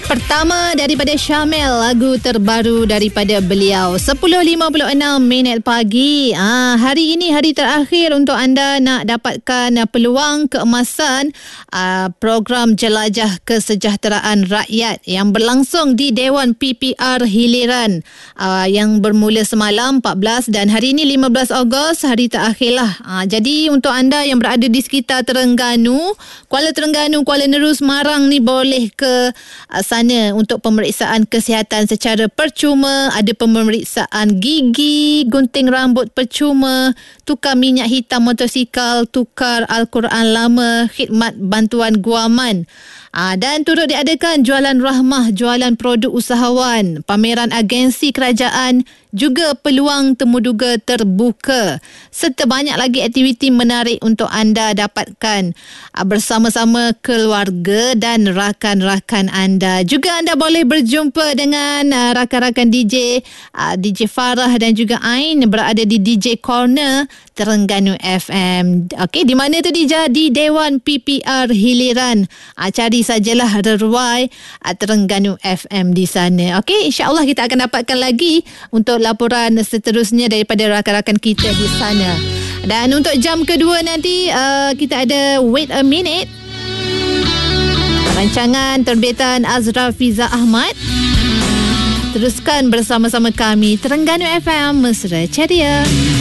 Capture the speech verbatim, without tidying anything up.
Pertama daripada Syamel, lagu terbaru daripada beliau. sepuluh lima puluh enam minit pagi. Ah, hari ini hari terakhir untuk anda nak dapatkan uh, peluang keemasan uh, program Jelajah Kesejahteraan Rakyat yang berlangsung di Dewan P P R Hiliran uh, yang bermula semalam empat belas dan hari ini lima belas Ogos, hari terakhirlah. Uh, jadi untuk anda yang berada di sekitar Terengganu, Kuala Terengganu, Kuala Neru, Semarang ni boleh ke uh, sana untuk pemeriksaan kesihatan secara percuma. Ada pemeriksaan gigi, gunting rambut percuma, tukar minyak hitam motosikal, tukar Al-Quran lama, khidmat bantuan guaman. Aa, dan turut diadakan jualan rahmah, jualan produk usahawan, pameran agensi kerajaan, juga peluang temuduga terbuka serta banyak lagi aktiviti menarik untuk anda dapatkan aa, bersama-sama keluarga dan rakan-rakan anda. Juga anda boleh berjumpa dengan aa, rakan-rakan D J, aa, D J Farah dan juga Ain berada di D J Corner Terengganu F M. Okey, di mana tu Dija? Di Dewan P P R Hiliran. Aa, cari sajalah Reruai Terengganu F M di sana. Okey, insya-Allah kita akan dapatkan lagi untuk laporan seterusnya daripada rakan-rakan kita di sana. Dan untuk jam kedua nanti uh, kita ada Wait a Minute, rancangan terbitan Azra Fiza Ahmad. Teruskan bersama-sama kami Terengganu F M, mesra ceria.